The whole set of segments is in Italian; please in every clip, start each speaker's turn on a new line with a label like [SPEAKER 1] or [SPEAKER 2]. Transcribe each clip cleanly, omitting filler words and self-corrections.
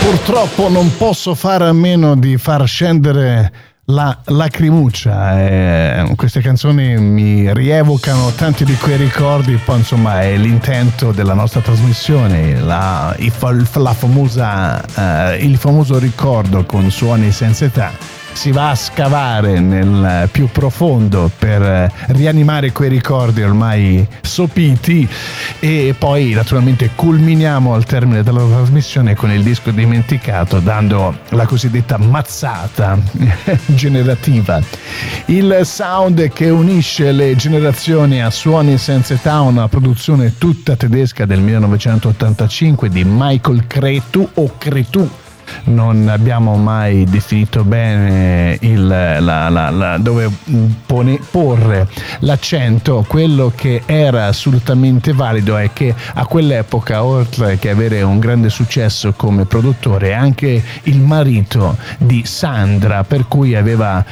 [SPEAKER 1] Purtroppo non posso fare a meno di far scendere la lacrimuccia. Queste canzoni mi rievocano tanti di quei ricordi. Poi insomma è l'intento della nostra trasmissione, il famoso ricordo con suoni senza età. Si va a scavare nel più profondo per rianimare quei ricordi ormai sopiti, e poi naturalmente culminiamo al termine della trasmissione con il disco dimenticato, dando la cosiddetta mazzata generativa. Il sound che unisce le generazioni a Suoni senza età, una produzione tutta tedesca del 1985 di Michael Cretu o Cretu. Non abbiamo mai definito bene dove porre l'accento. Quello che era assolutamente valido è che a quell'epoca, oltre che avere un grande successo come produttore, è anche il marito di Sandra, per cui aveva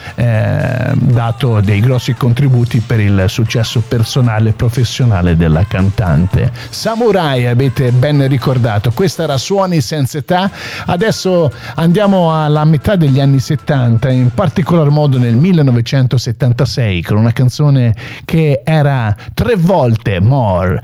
[SPEAKER 1] dato dei grossi contributi per il successo personale e professionale della cantante. Samurai, avete ben ricordato, questa era Suoni senza età. Adesso andiamo alla metà degli anni 70, in particolar modo nel 1976, con una canzone che era 3 volte More,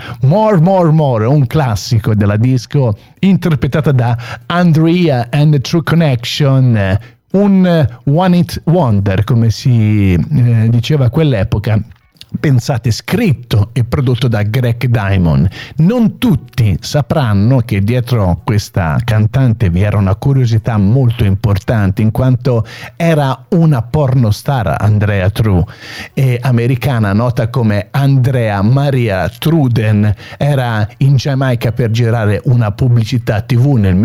[SPEAKER 1] un classico della disco, interpretata da Andrea and the True Connection, un one hit wonder come si diceva a quell'epoca. Pensate, scritto e prodotto da Greg Diamond. Non tutti sapranno che dietro questa cantante vi era una curiosità molto importante, in quanto era una pornostar, Andrea True, e americana, nota come Andrea Maria Truden. Era in Giamaica per girare una pubblicità TV nel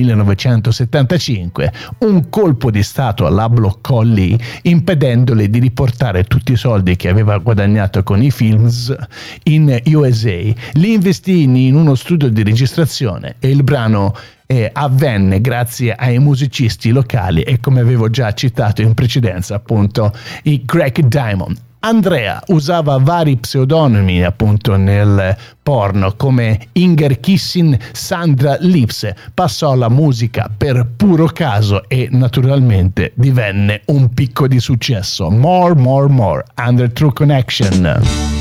[SPEAKER 1] 1975, un colpo di stato alla Block Collie, impedendole di riportare tutti i soldi che aveva guadagnato con i films in USA. Li investì in uno studio di registrazione e il brano avvenne grazie ai musicisti locali e, come avevo già citato in precedenza, appunto i Greg Diamond. Andrea usava vari pseudonimi appunto nel porno, come Inger Kissin, Sandra Lips. Passò alla musica per puro caso e naturalmente divenne un picco di successo. More, Under True Connection.